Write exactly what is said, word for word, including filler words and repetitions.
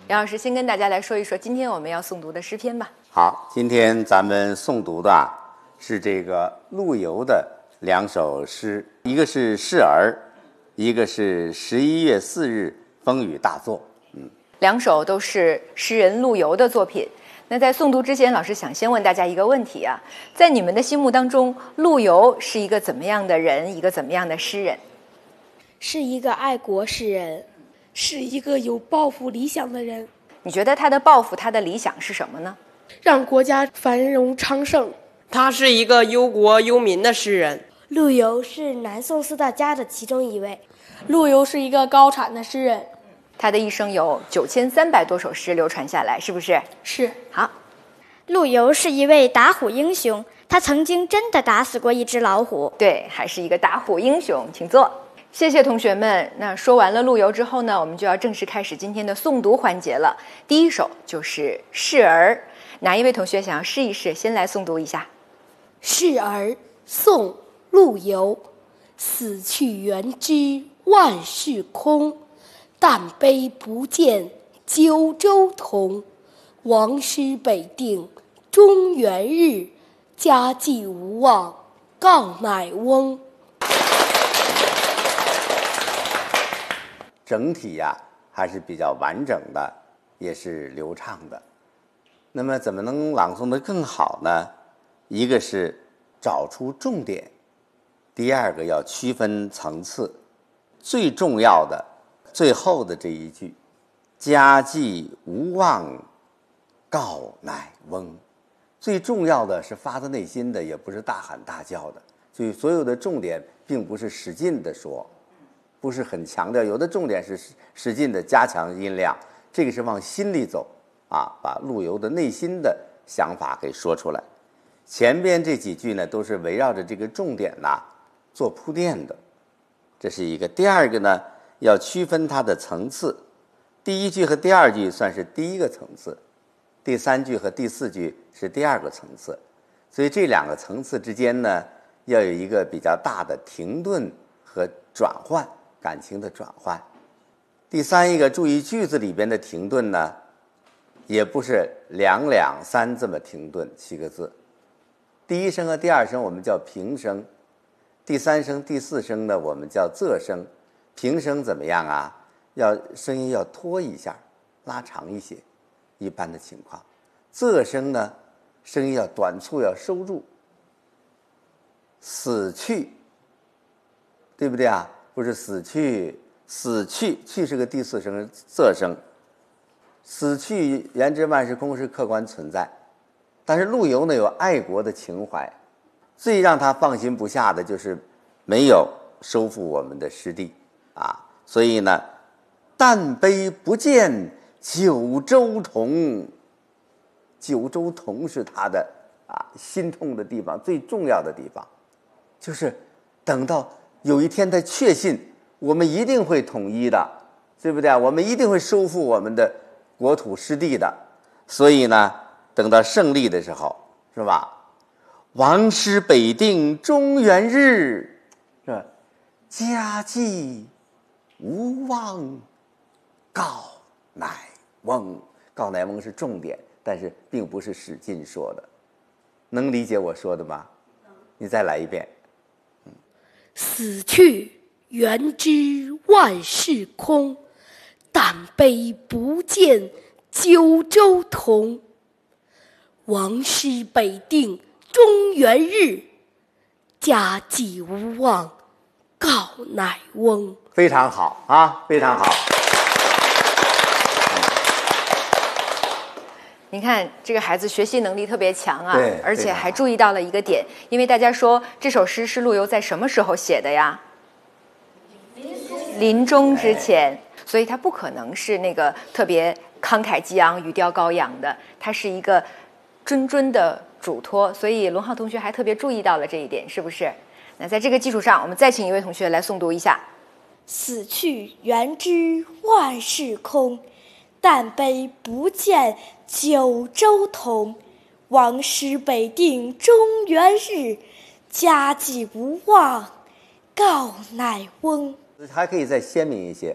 梁老师先跟大家来说一说今天我们要诵读的诗篇吧。 好，今天咱们诵读的啊是这个陆游的两首诗，一个是《示儿》，一个是十一月四日风雨大作。嗯， 两首都是诗人陆游的作品。那在诵读之前，老师想先问大家一个问题啊，在你们的心目当中，陆游是一个怎么样的人，一个怎么样的诗人？ 是一个爱国诗人，是一个有抱负理想的人。 你觉得他的抱负，他的理想是什么呢？ 让国家繁荣昌盛。 他是一个忧国忧民的诗人。 陆游是南宋四大家的其中一位。 陆游是一个高产的诗人。 他的一生有九千三百多首诗流传下来，是不是？ 是。 好， 陆游是一位打虎英雄，他曾经真的打死过一只老虎。 对，还是一个打虎英雄。请坐。谢谢同学们。那说完了陆游之后呢，我们就要正式开始今天的诵读环节了。第一首就是《示儿》，哪一位同学想要试一试？先来诵读一下。 《示儿》宋·陆游。死去元知万事空，但悲不见九州同。王师北定中原日，家祭无忘告乃翁。 整体呀、啊、还是比较完整的，也是流畅的。那么怎么能朗诵得更好呢？一个是找出重点，第二个要区分层次。最重要的最后的这一句，家祭无忘告乃翁，最重要的是发自内心的，也不是大喊大叫的。所以所有的重点并不是使劲的说，不是很强调，有的重点是使劲的加强音量，这个是往心里走啊，把陆游的内心的想法给说出来。前边这几句呢，都是围绕着这个重点呐、啊、做铺垫的，这是一个。第二个呢，要区分它的层次，第一句和第二句算是第一个层次，第三句和第四句是第二个层次，所以这两个层次之间呢，要有一个比较大的停顿和转换，感情的转换。第三一个，注意句子里边的停顿呢，也不是两两三这么停顿，七个字。第一声和第二声我们叫平声，第三声第四声呢我们叫仄声。平声怎么样啊？要声音要拖一下，拉长一些，一般的情况。仄声呢，声音要短促，要收住。死去，对不对啊？不是死去，死去，去是个第四声，仄声。死去元知万事空是客观存在，但是陆游呢有爱国的情怀，最让他放心不下的就是没有收复我们的失地啊，所以呢，但悲不见九州同，九州同是他的啊心痛的地方，最重要的地方，就是等到有一天他确信我们一定会统一的，对不对啊？我们一定会收复我们的国土失地的，所以呢，等到胜利的时候，是吧？王师北定中原日，是吧？家祭无忘告乃翁。告乃翁是重点，但是并不是使劲说的。能理解我说的吗？你再来一遍。 嗯、死去元知万事空，但悲不见九州同。王师北定中原日，家祭无忘告乃翁。 非常好啊，非常好。 你看这个孩子学习能力特别强啊， 对， 而且还注意到了一个点，因为大家说这首诗是陆游在什么时候写的呀？临终之前，所以他不可能是那个特别慷慨激昂、语调高扬的，他是一个谆谆的嘱托，所以龙浩同学还特别注意到了这一点，是不是？那在这个基础上，我们再请一位同学来诵读一下： 死去元知万事空，但悲不见九州同。王师北定中原日，家祭无忘告乃翁。 还可以再鲜明一些，